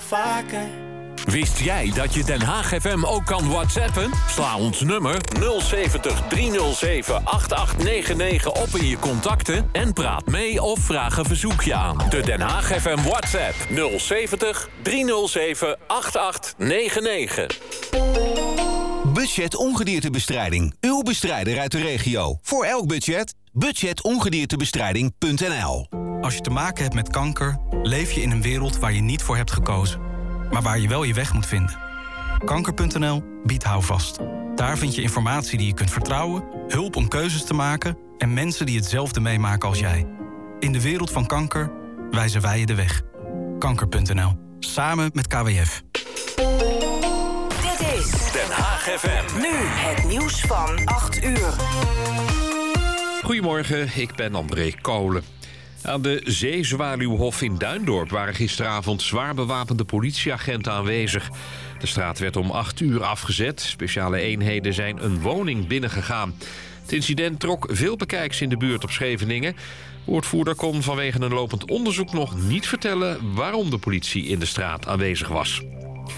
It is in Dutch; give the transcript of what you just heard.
vaker. Wist jij dat je Den Haag FM ook kan whatsappen? Sla ons nummer 070 307 8899 op in je contacten... en praat mee of vraag een verzoekje aan. De Den Haag FM WhatsApp 070 307 8899. Budget Ongediertebestrijding. Uw bestrijder uit de regio. Voor elk budget. Budgetongediertebestrijding.nl. Als je te maken hebt met kanker, leef je in een wereld waar je niet voor hebt gekozen. Maar waar je wel je weg moet vinden. Kanker.nl biedt houvast. Daar vind je informatie die je kunt vertrouwen, hulp om keuzes te maken en mensen die hetzelfde meemaken als jij. In de wereld van kanker wijzen wij je de weg. Kanker.nl. Samen met KWF. Dit is Den Haag FM. nu het nieuws van 8 uur. Goedemorgen, ik ben André Kolen. Aan de Zeezwaluwhof in Duindorp waren gisteravond zwaar bewapende politieagenten aanwezig. De straat werd om 8 uur afgezet. Speciale eenheden zijn een woning binnengegaan. Het incident trok veel bekijks in de buurt op Scheveningen. Woordvoerder kon vanwege een lopend onderzoek nog niet vertellen waarom de politie in de straat aanwezig was.